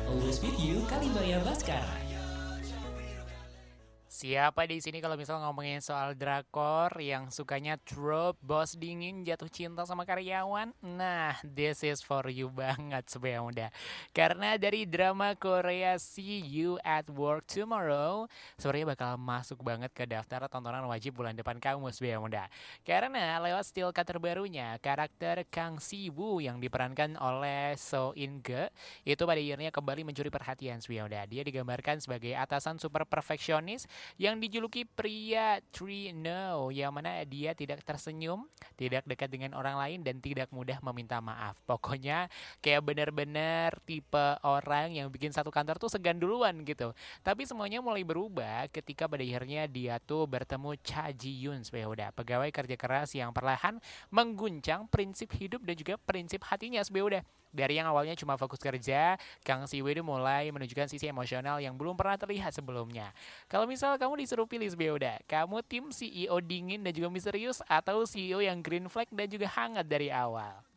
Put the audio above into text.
Always with you, Kalimaya Baskara. Siapa di sini kalau misal ngomongin soal drakor yang sukanya trope bos dingin jatuh cinta sama karyawan? Nah, this is for you banget sebenarnya muda. Karena dari drama Korea See You at Work Tomorrow, sebenarnya bakal masuk banget ke daftar tontonan wajib bulan depan kamu sebenarnya muda. Karena lewat still cut terbarunya, karakter Kang Si-woo yang diperankan oleh So In-ge itu pada akhirnya kembali mencuri perhatian sebenarnya muda. Dia digambarkan sebagai atasan super perfeksionis yang dijuluki pria Tree No, yang mana dia tidak tersenyum, tidak dekat dengan orang lain, dan tidak mudah meminta maaf. Pokoknya kayak bener-bener tipe orang yang bikin satu kantor tuh segan duluan gitu. Tapi semuanya mulai berubah ketika pada akhirnya dia tuh bertemu Cha Ji Yoon sebagai udah pegawai kerja keras yang perlahan mengguncang prinsip hidup dan juga prinsip hatinya sebagai udah. Dari yang awalnya cuma fokus kerja, Kang Si-woo mulai menunjukkan sisi emosional yang belum pernah terlihat sebelumnya. Kalau misal kamu disuruh pilih Beuda, kamu tim CEO dingin dan juga misterius atau CEO yang green flag dan juga hangat dari awal?